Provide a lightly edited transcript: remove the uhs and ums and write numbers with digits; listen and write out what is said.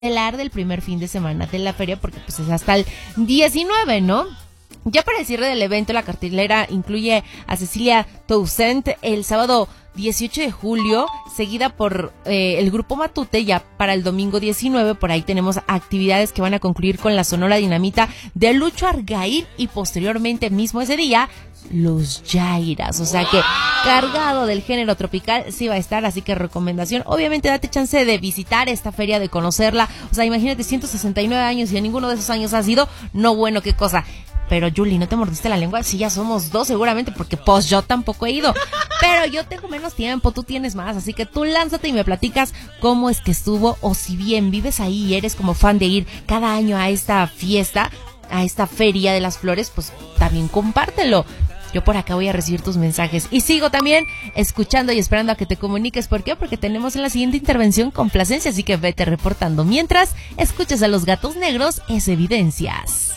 del primer fin de semana de la feria, porque pues es hasta el 19, ¿no? Ya para el cierre del evento, la cartelera incluye a Cecilia Toussaint el sábado 18 de julio, seguida por el grupo Matute. Ya para el domingo 19, por ahí tenemos actividades que van a concluir con la Sonora Dinamita de Lucho Argaín y posteriormente mismo ese día, Los Yairas. O sea que cargado del género tropical sí va a estar, así que recomendación, obviamente date chance de visitar esta feria, de conocerla. O sea, imagínate, 169 años y en ninguno de esos años ha sido, no bueno, qué cosa. Pero Julie, ¿no te mordiste la lengua? Sí, ya somos dos seguramente, porque pues yo tampoco he ido. Pero yo tengo menos tiempo, tú tienes más, así que tú lánzate y me platicas cómo es que estuvo, o si bien vives ahí y eres como fan de ir cada año a esta fiesta, a esta feria de las flores, pues también compártelo. Yo por acá voy a recibir tus mensajes y sigo también escuchando y esperando a que te comuniques. ¿Por qué? Porque tenemos en la siguiente intervención complacencia, así que vete reportando. Mientras escuchas a Los Gatos Negros, es Evidencias.